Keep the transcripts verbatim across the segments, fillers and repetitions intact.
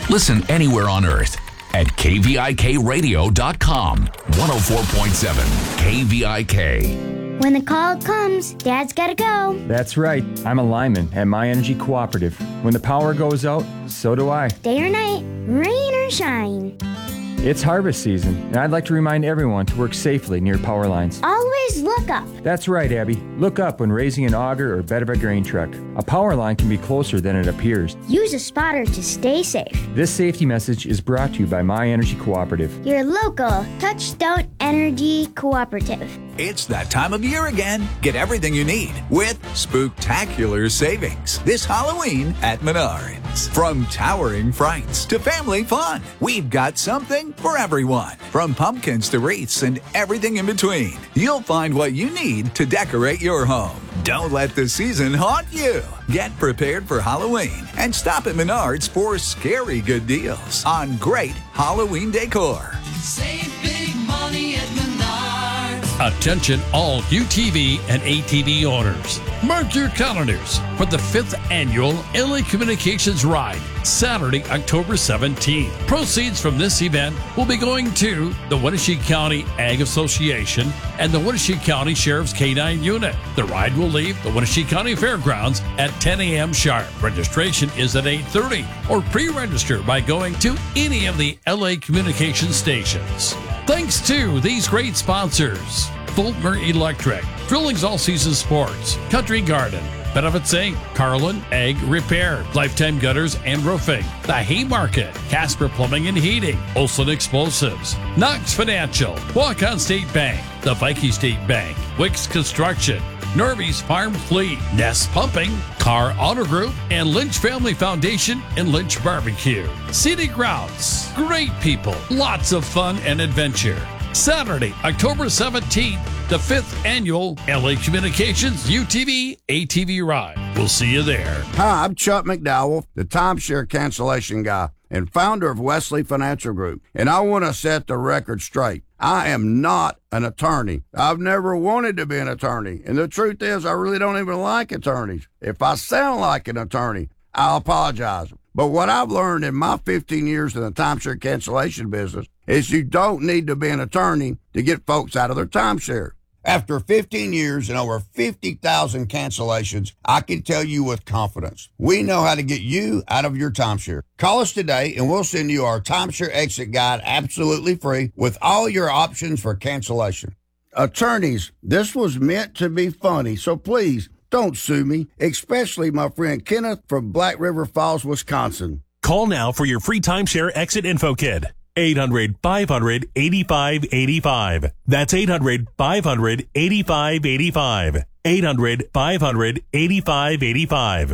Listen anywhere on earth at K V I K radio dot com. one oh four point seven K V I K. When the call comes, Dad's gotta go. That's right. I'm a lineman at My Energy Cooperative. When the power goes out, so do I. Day or night, rain or shine. It's harvest season, and I'd like to remind everyone to work safely near power lines. Always look up. That's right, Abby. Look up when raising an auger or bed of a grain truck. A power line can be closer than it appears. Use a spotter to stay safe. This safety message is brought to you by My Energy Cooperative. Your local Touchstone Energy Cooperative. It's that time of year again. Get everything you need with spooktacular savings this Halloween at Menards. From towering frights to family fun, we've got something for everyone. From pumpkins to wreaths and everything in between, you'll find what you need to decorate your home. Don't let the season haunt you. Get prepared for Halloween and stop at Menards for scary good deals on great Halloween decor. Save big money at Menards. Attention all U T V and A T V owners. Mark your calendars for the fifth annual L A Communications Ride, Saturday, October seventeenth. Proceeds from this event will be going to the Wenatchee County Ag Association and the Wenatchee County Sheriff's K nine Unit. The ride will leave the Wenatchee County Fairgrounds at ten a.m. sharp. Registration is at eight thirty, or pre-register by going to any of the L A Communications stations. Thanks to these great sponsors: Fulmer Electric, Drillings All Season Sports, Country Garden, Benefits Incorporated, Carlin Ag Repair, Lifetime Gutters and Roofing, The Haymarket, Casper Plumbing and Heating, Olson Explosives, Knox Financial, Walk-On State Bank, the Viking State Bank, Wicks Construction, Norby's Farm Fleet, Nest Pumping, Car Auto Group, and Lynch Family Foundation and Lynch Barbecue. Scenic Routes, great people, lots of fun and adventure. Saturday, October seventeenth, the fifth annual L A Communications U T V A T V Ride. We'll see you there. Hi, I'm Chuck McDowell, the timeshare cancellation guy and founder of Wesley Financial Group, and I want to set the record straight. I am not an attorney. I've never wanted to be an attorney, and the truth is I really don't even like attorneys. If I sound like an attorney, I'll apologize. But what I've learned in my fifteen years in the timeshare cancellation business is you don't need to be an attorney to get folks out of their timeshare. After fifteen years and over fifty thousand cancellations, I can tell you with confidence, we know how to get you out of your timeshare. Call us today and we'll send you our timeshare exit guide absolutely free with all your options for cancellation. Attorneys, this was meant to be funny, so please don't sue me, especially my friend Kenneth from Black River Falls, Wisconsin. Call now for your free timeshare exit info kit. eight hundred, five hundred, eighty-five eighty-five. That's eight hundred, five hundred, eighty-five eighty-five. eight hundred, five hundred, eighty-five eighty-five.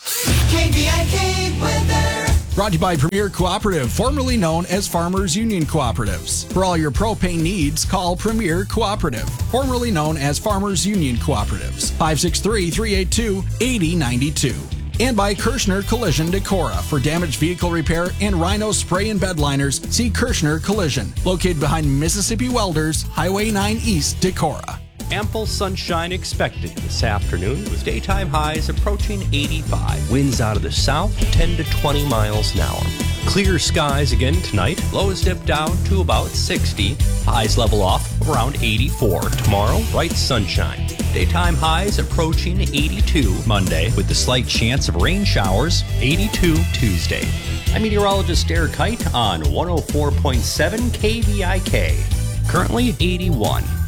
K V I K weather. Brought to you by Premier Cooperative, formerly known as Farmers Union Cooperatives. For all your propane needs, call Premier Cooperative, formerly known as Farmers Union Cooperatives. five six three, three eight two, eight zero nine two. And by Kirschner Collision Decorah. For damaged vehicle repair and Rhino spray and bed liners, see Kirschner Collision, located behind Mississippi Welders, Highway nine East, Decorah. Ample sunshine expected this afternoon with daytime highs approaching eighty-five. Winds out of the south, ten to twenty miles an hour. Clear skies again tonight. Lows dip down to about sixty. Highs level off around eighty-four. Tomorrow, bright sunshine. Daytime highs approaching eighty-two Monday with the slight chance of rain showers. eighty-two Tuesday. I'm meteorologist Derek Kite on one oh four point seven K V I K. Currently eighty-one.